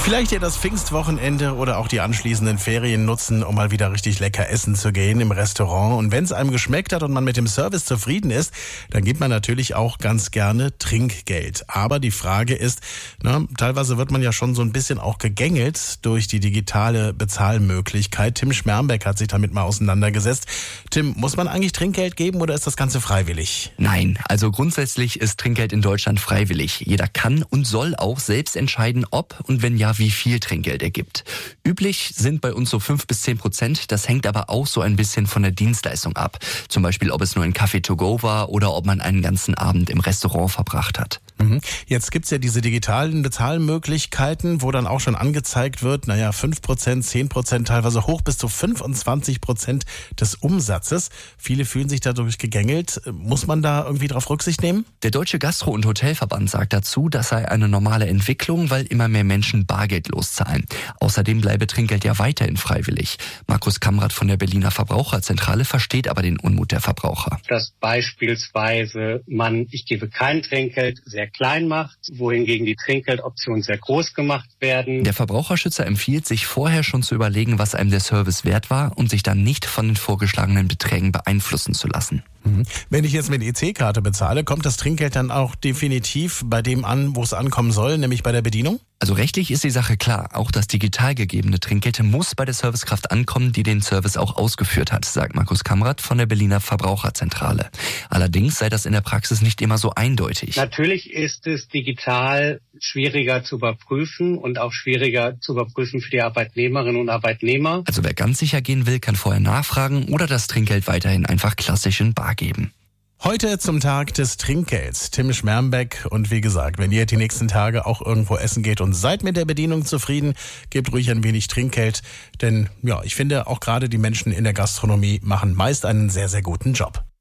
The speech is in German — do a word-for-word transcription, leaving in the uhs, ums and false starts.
Vielleicht ja das Pfingstwochenende oder auch die anschließenden Ferien nutzen, um mal wieder richtig lecker essen zu gehen im Restaurant. Und wenn es einem geschmeckt hat und man mit dem Service zufrieden ist, dann gibt man natürlich auch ganz gerne Trinkgeld. Aber die Frage ist, ne, teilweise wird man ja schon so ein bisschen auch gegängelt durch die digitale Bezahlmöglichkeit. Tim Schmermbeck hat sich damit mal auseinandergesetzt. Tim, muss man eigentlich Trinkgeld geben oder ist das Ganze freiwillig? Nein, also grundsätzlich ist Trinkgeld in Deutschland freiwillig. Jeder kann und soll auch selbst entscheiden, ob und wenn ja, wie viel Trinkgeld er gibt. Üblich sind bei uns so fünf bis zehn Prozent. Das hängt aber auch so ein bisschen von der Dienstleistung ab. Zum Beispiel, ob es nur ein Kaffee to go war oder ob man einen ganzen Abend im Restaurant verbracht hat. Jetzt gibt's ja diese digitalen Bezahlmöglichkeiten, wo dann auch schon angezeigt wird, naja, fünf Prozent, zehn Prozent, teilweise hoch bis zu fünfundzwanzig Prozent des Umsatzes. Viele fühlen sich dadurch gegängelt. Muss man da irgendwie drauf Rücksicht nehmen? Der Deutsche Gastro- und Hotelverband sagt dazu, das sei eine normale Entwicklung, weil immer mehr Menschen bargeldlos zahlen. Außerdem bleibe Trinkgeld ja weiterhin freiwillig. Markus Kamrat von der Berliner Verbraucherzentrale versteht aber den Unmut der Verbraucher. Dass beispielsweise man, ich gebe kein Trinkgeld, sehr klein macht, wohingegen die Trinkgeldoptionen sehr groß gemacht werden. Der Verbraucherschützer empfiehlt, sich vorher schon zu überlegen, was einem der Service wert war und sich dann nicht von den vorgeschlagenen Beträgen beeinflussen zu lassen. Wenn ich jetzt mit E C-Karte bezahle, kommt das Trinkgeld dann auch definitiv bei dem an, wo es ankommen soll, nämlich bei der Bedienung? Also rechtlich ist die Sache klar. Auch das digital gegebene Trinkgeld muss bei der Servicekraft ankommen, die den Service auch ausgeführt hat, sagt Markus Kamrat von der Berliner Verbraucherzentrale. Allerdings sei das in der Praxis nicht immer so eindeutig. Natürlich ist es digital schwieriger zu überprüfen und auch schwieriger zu überprüfen für die Arbeitnehmerinnen und Arbeitnehmer. Also wer ganz sicher gehen will, kann vorher nachfragen oder das Trinkgeld weiterhin einfach klassisch in bar geben. Heute zum Tag des Trinkgelds. Tim Schmermbeck. Und wie gesagt, wenn ihr die nächsten Tage auch irgendwo essen geht und seid mit der Bedienung zufrieden, gebt ruhig ein wenig Trinkgeld. Denn ja, ich finde auch gerade die Menschen in der Gastronomie machen meist einen sehr, sehr guten Job.